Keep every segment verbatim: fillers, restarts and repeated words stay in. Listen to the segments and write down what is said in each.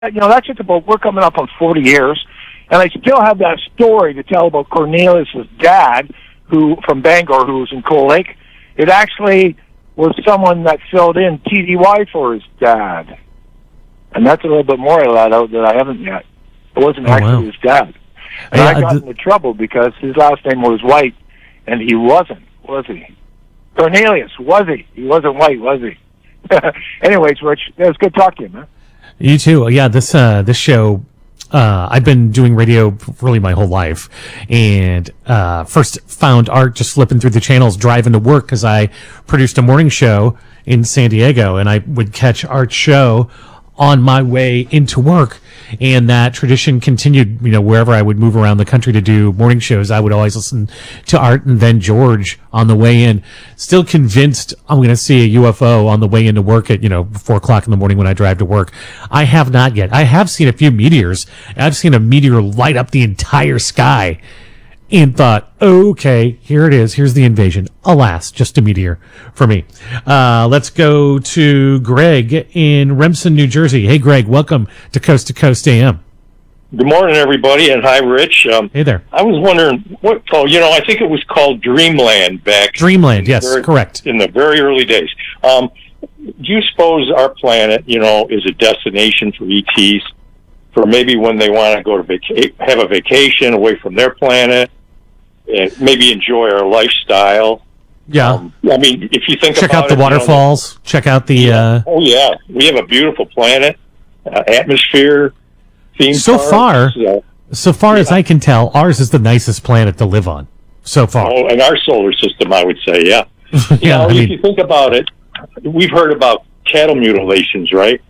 you know, that's just about, we're coming up on forty years, and I still have that story to tell about Cornelius's dad, who, from Bangor, who was in Cold Lake. It actually was someone that filled in T D Y for his dad. And that's a little bit more of that out that I haven't yet. It wasn't oh, actually wow. his dad. And yeah, I got th- into trouble because his last name was White, and he wasn't, was he? Cornelius, was he? He wasn't White, was he? Anyways, Rich, it was good talking to you, man. You too. Yeah, this uh, this show, uh, I've been doing radio really my whole life, and uh, first found Art just flipping through the channels driving to work because I produced a morning show in San Diego, and I would catch Art's show on my way into work, and that tradition continued. You know, wherever I would move around the country to do morning shows, I would always listen to Art and then George on the way in. Still convinced I'm going to see a U F O on the way into work at, you know, four o'clock in the morning when I drive to work. I have not yet. I have seen a few meteors. I've seen a meteor light up the entire sky and thought, okay, here it is. Here's the invasion. Alas, just a meteor for me. Uh, let's go to Greg in Remsen, New Jersey. Hey, Greg, welcome to Coast to Coast A M. Good morning, everybody, and hi, Rich. Um, hey there. I was wondering, what? Oh, you know, I think it was called Dreamland back. Dreamland, yes, very, correct. In the very early days. Um, do you suppose our planet, you know, is a destination for E Ts, for maybe when they want to go to vaca- have a vacation away from their planet, and maybe enjoy our lifestyle? Yeah. Um, I mean, if you think check about out the it, waterfalls. You know, check out the. Yeah. Uh, oh yeah, we have a beautiful planet, uh, atmosphere. Theme so parks, far, uh, so far yeah. as I can tell, ours is the nicest planet to live on. So far. Oh, in our solar system, I would say, yeah. yeah. You know, I if mean, you think about it, we've heard about cattle mutilations, right?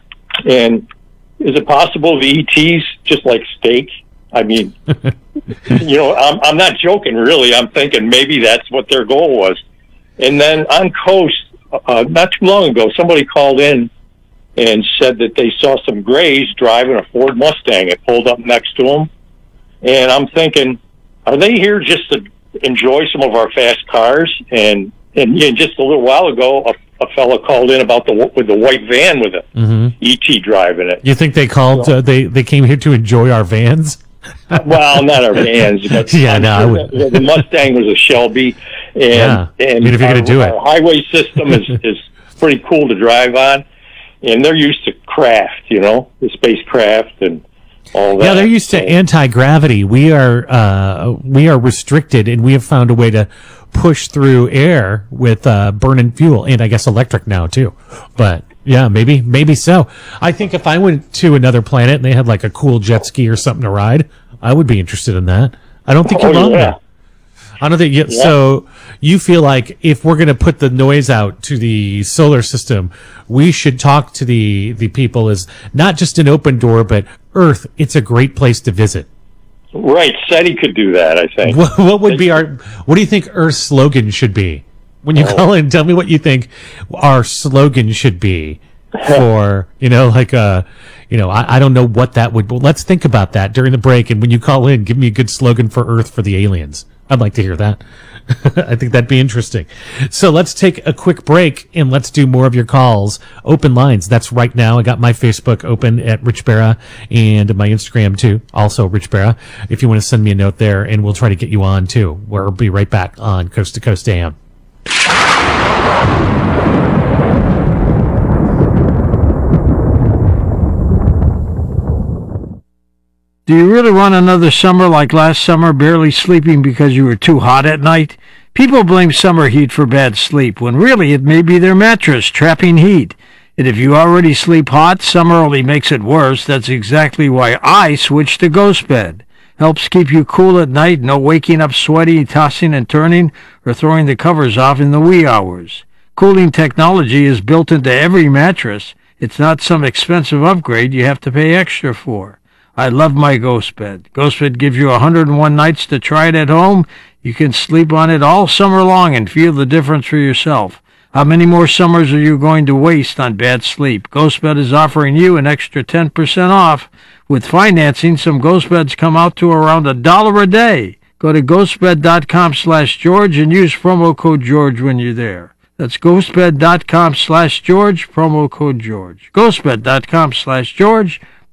And is it possible the E Ts just like steak? I mean, you know, I'm, I'm not joking, really. I'm thinking maybe that's what their goal was. And then on Coast, uh, not too long ago, somebody called in and said that they saw some Grays driving a Ford Mustang. It pulled up next to them. And I'm thinking, are they here just to enjoy some of our fast cars? And and you know, just a little while ago, a, a fellow called in about the with the white van with it, mm-hmm. E T driving it. You think they called? Uh, they they came here to enjoy our vans? Well, not our vans, but yeah, no, I would. The, the Mustang was a Shelby, and yeah. and I mean, if you're our, going to do it, our highway system is is pretty cool to drive on. And they're used to craft, you know, the spacecraft and all that. Yeah, they're used to so, anti-gravity. We are uh, we are restricted, and we have found a way to push through air with uh, burning fuel, and I guess electric now too. But yeah, maybe maybe so. I think if I went to another planet and they had like a cool jet ski or something to ride, I would be interested in that. I don't think you're oh, wrong yeah. there. I don't think you, yeah. So you feel like if we're going to put the noise out to the solar system, we should talk to the, the people as not just an open door, but Earth, it's a great place to visit. Right. SETI could do that, I think. What, what would be our, what do you think Earth's slogan should be? When you oh. call in, tell me what you think our slogan should be for, you know, like, uh, you know, I, I don't know what that would, but let's think about that during the break. And when you call in, give me a good slogan for Earth for the aliens. I'd like to hear that. I think that'd be interesting. So let's take a quick break and let's do more of your calls. Open lines. That's right now. I got my Facebook open at Rich Barra and my Instagram too. Also Rich Barra. If you want to send me a note there, and we'll try to get you on too. We'll be right back on Coast to Coast A M. Do you really want another summer like last summer, barely sleeping because you were too hot at night? People blame summer heat for bad sleep, when really it may be their mattress trapping heat. And if you already sleep hot, summer only makes it worse. That's exactly why I switched to Ghost Bed. Helps keep you cool at night, no waking up sweaty, tossing and turning, or throwing the covers off in the wee hours. Cooling technology is built into every mattress. It's not some expensive upgrade you have to pay extra for. I love my Ghost Bed. Ghost Bed gives you one hundred one nights to try it at home. You can sleep on it all summer long and feel the difference for yourself. How many more summers are you going to waste on bad sleep? Ghost Bed is offering you an extra ten percent off. With financing, some Ghost Beds come out to around a dollar a day. Go to ghostbed.com slash George and use promo code George when you're there. That's ghostbed.com slash George, promo code George. ghostbed.com slash George,